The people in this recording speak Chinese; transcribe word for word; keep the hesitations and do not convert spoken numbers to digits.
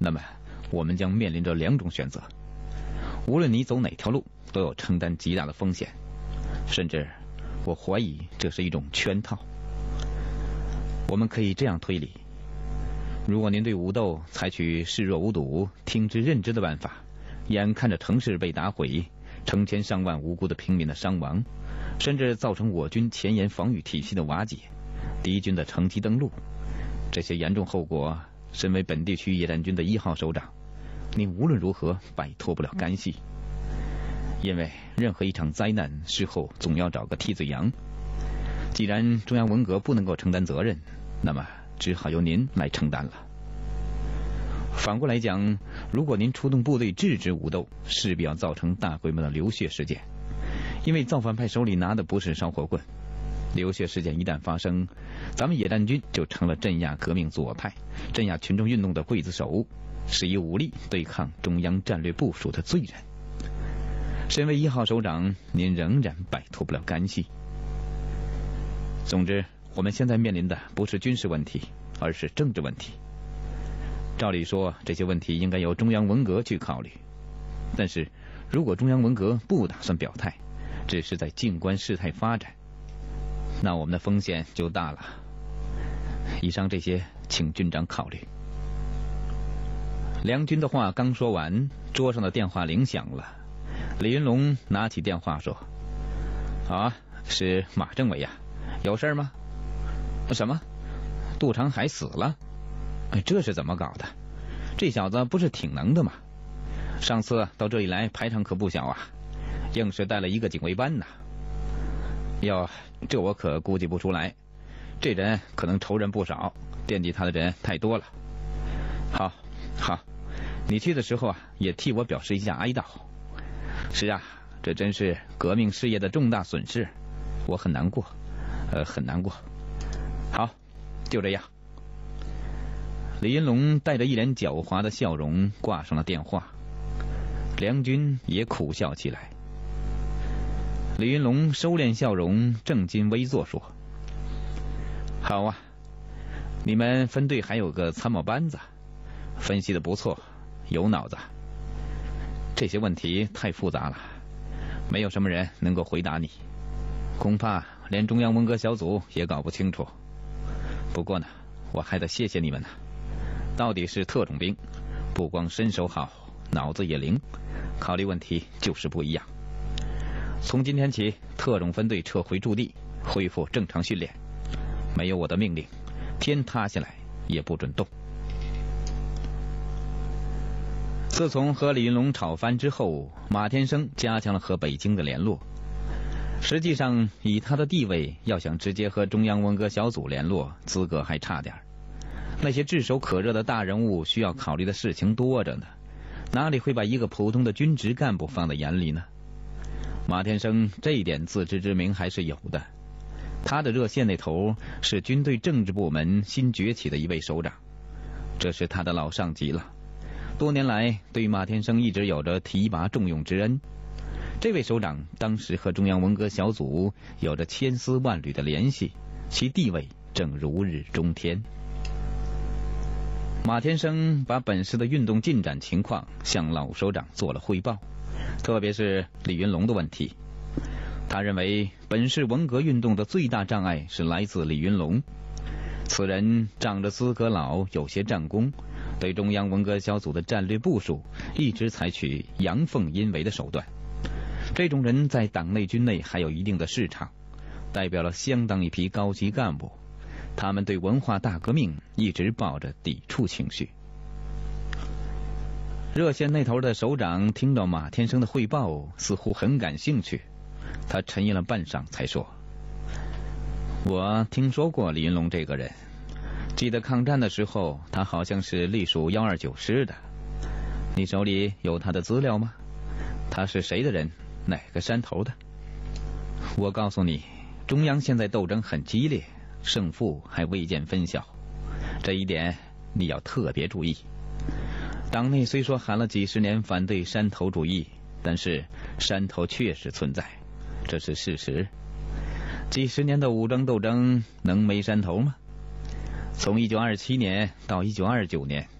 那么我们将面临着两种选择，无论你走哪条路，都要承担极大的风险，甚至我怀疑这是一种圈套。我们可以这样推理：如果您对武斗采取视若无睹、听之任之的办法，眼看着城市被打毁，成千上万无辜的平民的伤亡，甚至造成我军前沿防御体系的瓦解，敌军的乘机登陆，这些严重后果，身为本地区野战军的一号首长，你无论如何摆脱不了干系。因为任何一场灾难事后总要找个替罪羊，既然中央文革不能够承担责任，那么只好由您来承担了。反过来讲，如果您出动部队制止武斗，势必要造成大规模的流血事件，因为造反派手里拿的不是烧火棍，流血事件一旦发生，咱们野战军就成了镇压革命左派、镇压群众运动的刽子手，是以武力对抗中央战略部署的罪人。身为一号首长，您仍然摆脱不了干系。总之，我们现在面临的不是军事问题，而是政治问题。照理说，这些问题应该由中央文革去考虑，但是如果中央文革不打算表态，只是在静观事态发展，那我们的风险就大了。以上这些，请军长考虑。梁军的话刚说完，桌上的电话铃响了。李云龙拿起电话说：“啊，是马政委呀，有事吗？什么？杜长海死了？哎，这是怎么搞的？这小子不是挺能的吗？上次到这里来排场可不小啊，硬是带了一个警卫班呐。哟，这我可估计不出来，这人可能仇人不少，惦记他的人太多了。好，好，你去的时候啊，也替我表示一下哀悼。是啊，这真是革命事业的重大损失，我很难过，呃，很难过。好，就这样。”李云龙带着一脸狡猾的笑容挂上了电话，梁军也苦笑起来。李云龙收敛笑容，正襟危坐说：“好啊，你们分队还有个参谋班子，分析的不错，有脑子。这些问题太复杂了，没有什么人能够回答你，恐怕连中央文革小组也搞不清楚。不过呢，我还得谢谢你们呢。到底是特种兵，不光身手好，脑子也灵，考虑问题就是不一样。从今天起，特种分队撤回驻地，恢复正常训练，没有我的命令，天塌下来也不准动。”自从和李云龙吵翻之后，马天生加强了和北京的联络。实际上，以他的地位，要想直接和中央文革小组联络，资格还差点。那些炙手可热的大人物需要考虑的事情多着呢，哪里会把一个普通的军职干部放在眼里呢？马天生这一点自知之明还是有的。他的热线那头是军队政治部门新崛起的一位首长，这是他的老上级了。多年来对马天生一直有着提拔重用之恩，这位首长当时和中央文革小组有着千丝万缕的联系，其地位正如日中天。马天生把本市的运动进展情况向老首长做了汇报，特别是李云龙的问题。他认为本市文革运动的最大障碍是来自李云龙，此人仗着资格老，有些战功，对中央文革小组的战略部署一直采取阳奉阴违的手段。这种人在党内军内还有一定的市场，代表了相当一批高级干部，他们对文化大革命一直抱着抵触情绪。热线那头的首长听到马天生的汇报，似乎很感兴趣，他沉吟了半晌才说：“我听说过李云龙这个人，记得抗战的时候，他好像是隶属一二九师的。你手里有他的资料吗？他是谁的人？哪个山头的？我告诉你，中央现在斗争很激烈，胜负还未见分晓，这一点你要特别注意。党内虽说喊了几十年反对山头主义，但是山头确实存在，这是事实。几十年的武装斗争能没山头吗？从一九二七年到一九二九年，